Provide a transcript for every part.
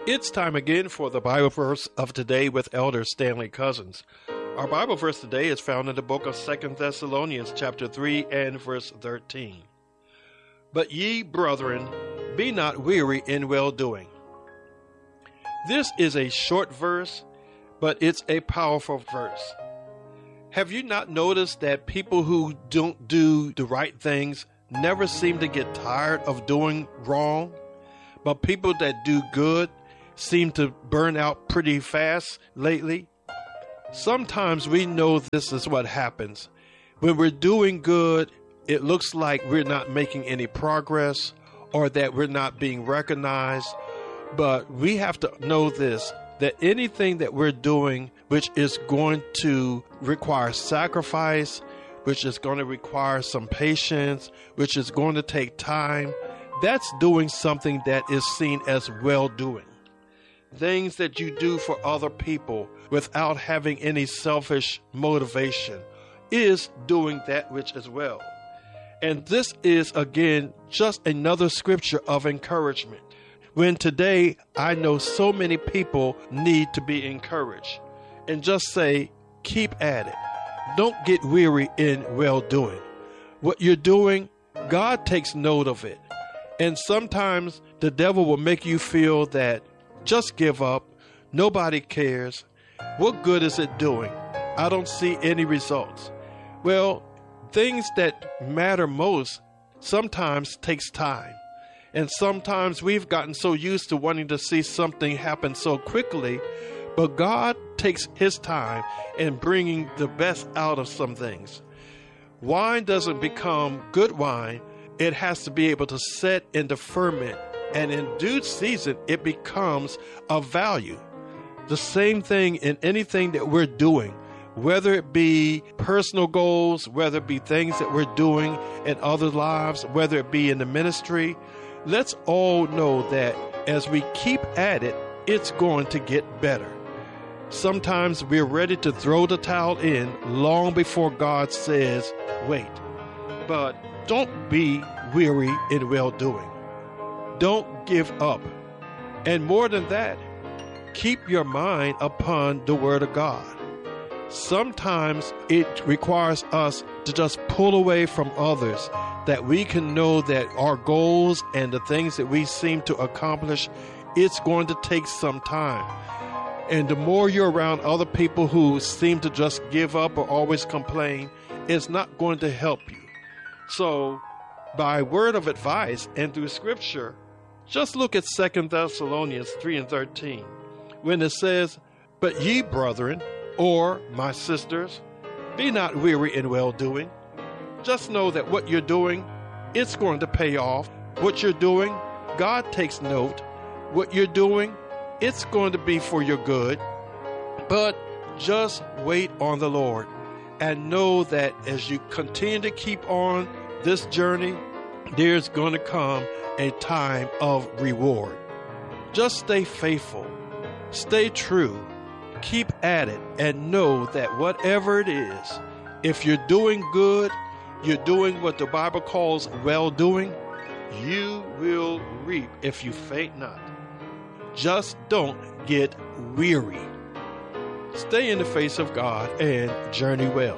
It's time again for the Bible verse of today with Elder Stanley Cousins. Our Bible verse today is found in the book of 2 Thessalonians chapter 3 and verse 13. But ye, brethren, be not weary in well-doing. This is a short verse, but it's a powerful verse. Have you not noticed that people who don't do the right things never seem to get tired of doing wrong, but people that do good seem to burn out pretty fast lately? Sometimes we know this is what happens. When we're doing good, it looks like we're not making any progress or that we're not being recognized. But we have to know this, that anything that we're doing which is going to require sacrifice, which is going to require some patience, which is going to take time, that's doing something that is seen as well-doing. Things that you do for other people without having any selfish motivation is doing that which is well. And this is, again, just another scripture of encouragement. When today I know so many people need to be encouraged. And just say, keep at it. Don't get weary in well-doing. What you're doing, God takes note of it. And sometimes the devil will make you feel that just give up. Nobody cares. What good is it doing? I don't see any results. Well, things that matter most sometimes takes time. And sometimes we've gotten so used to wanting to see something happen so quickly, but God takes his time in bringing the best out of some things. Wine doesn't become good wine. It has to be able to set in the ferment, and in due season, it becomes of value. The same thing in anything that we're doing, whether it be personal goals, whether it be things that we're doing in other lives, whether it be in the ministry. Let's all know that as we keep at it, it's going to get better. Sometimes we're ready to throw the towel in long before God says, wait. But don't be weary in well-doing. Don't give up. And more than that, keep your mind upon the Word of God. Sometimes it requires us to just pull away from others, that we can know that our goals and the things that we seem to accomplish, it's going to take some time. And the more you're around other people who seem to just give up or always complain, it's not going to help you. So, by word of advice and through Scripture, just look at 2 Thessalonians 3 and 13, when it says, but ye, brethren, or my sisters, be not weary in well-doing. Just know that what you're doing, it's going to pay off. What you're doing, God takes note. What you're doing, it's going to be for your good. But just wait on the Lord and know that as you continue to keep on this journey, there's going to come a time of reward. Just stay faithful, stay true, keep at it, and know that whatever it is, if you're doing good, you're doing what the Bible calls well-doing, you will reap if you faint not. Just don't get weary. Stay in the face of God and journey well.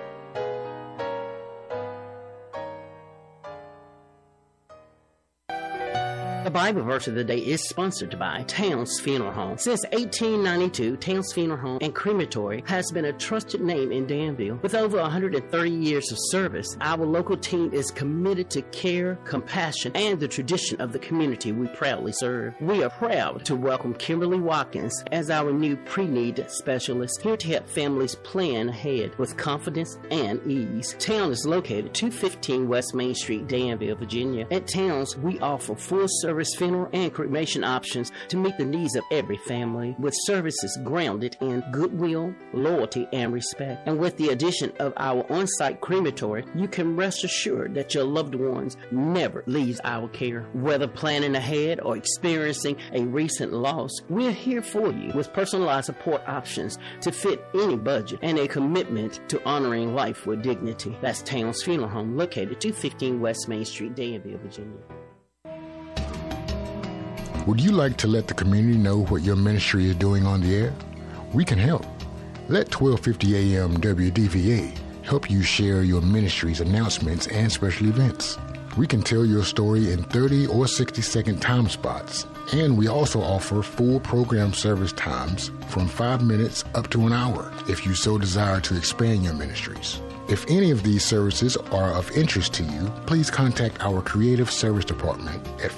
The Bible verse of the day is sponsored by Towns Funeral Home. Since 1892, Towns Funeral Home and Crematory has been a trusted name in Danville. With over 130 years of service, our local team is committed to care, compassion, and the tradition of the community we proudly serve. We are proud to welcome Kimberly Watkins as our new pre-need specialist, here to help families plan ahead with confidence and ease. Town is located 215 West Main Street, Danville, Virginia. At Towns, we offer full-service funeral and cremation options to meet the needs of every family, with services grounded in goodwill, loyalty, and respect. And with the addition of our on-site crematory, you can rest assured that your loved ones never leaves our care. Whether planning ahead or experiencing a recent loss, we're here for you with personalized support options to fit any budget and a commitment to honoring life with dignity. That's Towns Funeral Home, located 215 West Main Street, Danville, Virginia. Would you like to let the community know what your ministry is doing on the air? We can help. Let 1250 AM WDVA help you share your ministry's announcements and special events. We can tell your story in 30 or 60-second time spots, and we also offer full program service times from 5 minutes up to an hour if you so desire to expand your ministries. If any of these services are of interest to you, please contact our Creative Service Department at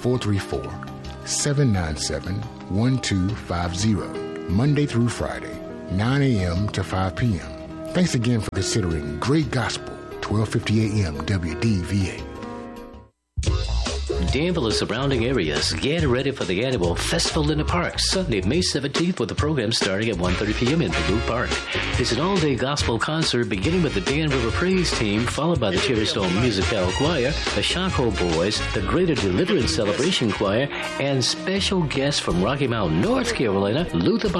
434-797-1250, Monday through Friday, 9 a.m. to 5 p.m. Thanks again for considering Great Gospel, 1250 AM WDVA. Danville and surrounding areas, get ready for the annual Festival in the Park, Sunday, May 17th, with the program starting at 1:30 p.m. in Palouse Park. It's an all-day gospel concert beginning with the Dan River Praise Team, followed by the Cherry Stone Musical Choir, the Shonko Boys, the Greater Deliverance Celebration Choir, and special guests from Rocky Mount, North Carolina, Luther